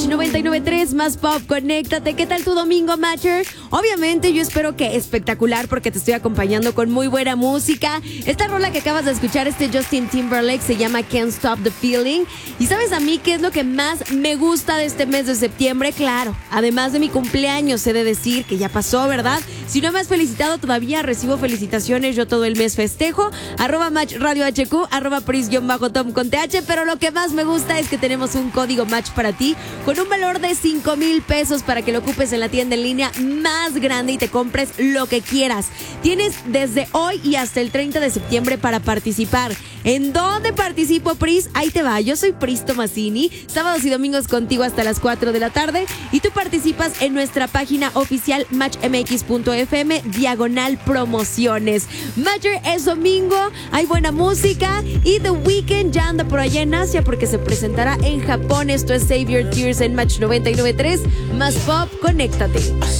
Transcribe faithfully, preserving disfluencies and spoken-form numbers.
Match noventa y nueve punto tres, más pop, conéctate. ¿Qué tal tu domingo, Matcher? Obviamente yo espero que espectacular porque te estoy acompañando con muy buena música. Esta rola que acabas de escuchar, este Justin Timberlake, se llama Can't Stop the Feeling. ¿Y sabes a mí qué es lo que más me gusta de este mes de septiembre? Claro, además de mi cumpleaños, he de decir que ya pasó, ¿verdad? Si no me has felicitado todavía, recibo felicitaciones. Yo todo el mes festejo. Arroba Match Radio H Q, arroba Pris-Tom con T H. Pero lo que más me gusta es que tenemos un código Match para ti con un valor de cinco mil pesos para que lo ocupes en la tienda en línea más grande y te compres lo que quieras. Tienes desde hoy y hasta el treinta de septiembre para participar. ¿En dónde participo, Pris? Ahí te va. Yo soy Pris Tomasini. Sábados y domingos contigo hasta las cuatro de la tarde. Y tú participas en nuestra página oficial match m x punto f m diagonal promociones. Matcher, es domingo, hay buena música y The Weeknd ya anda por allá en Asia porque se presentará en Japón. Esto es Save Your Tears en Match noventa y nueve punto tres. Más pop, conéctate.